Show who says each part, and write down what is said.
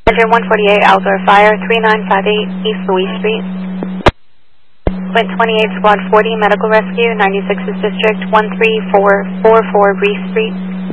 Speaker 1: Engine 148 outdoor fire, 3958 East Louis Street. Wind 28 Squad 40 medical rescue, 96th District, 13444 Reese Street.